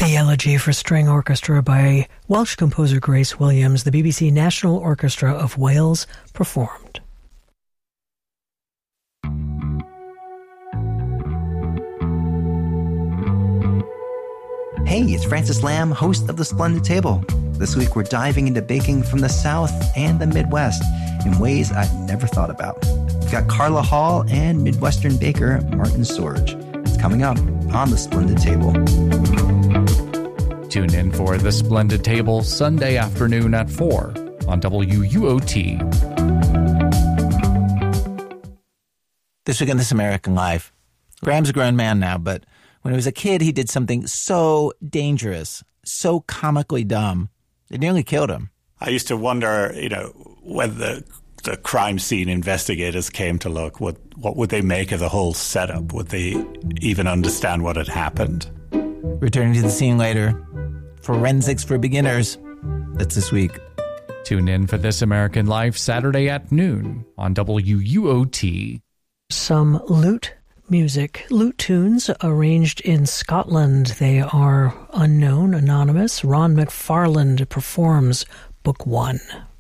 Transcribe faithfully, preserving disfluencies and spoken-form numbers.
The Elegy for String Orchestra by Welsh composer Grace Williams, the B B C National Orchestra of Wales performed. Hey, it's Francis Lamb, host of The Splendid Table. This week we're diving into baking from the South and the Midwest in ways I've never thought about. We've got Carla Hall and Midwestern baker Martin Sorge. It's coming up on The Splendid Table. Tune in for The Splendid Table Sunday afternoon at four on W U O T. This week on This American Life, Graham's a grown man now, but when he was a kid, he did something so dangerous, so comically dumb, it nearly killed him. I used to wonder, you know, when the the crime scene investigators came to look, what what would they make of the whole setup? Would they even understand what had happened? Returning to the scene later, Forensics for Beginners. That's this week. Tune in for This American Life Saturday at noon on W U O T. Some lute music, lute tunes arranged in Scotland. They are unknown, anonymous. Ron McFarland performs Book One.